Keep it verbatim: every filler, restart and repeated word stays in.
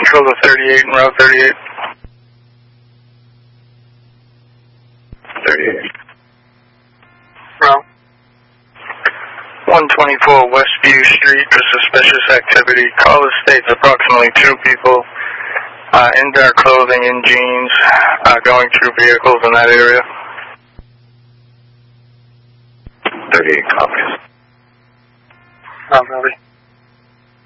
control to thirty-eight and Route thirty-eight. thirty-eight. Route. one twenty-four Westview Street for suspicious activity. Caller states approximately two people uh, in dark clothing, in jeans, uh, going through vehicles in that area. thirty-eight copies. Not really.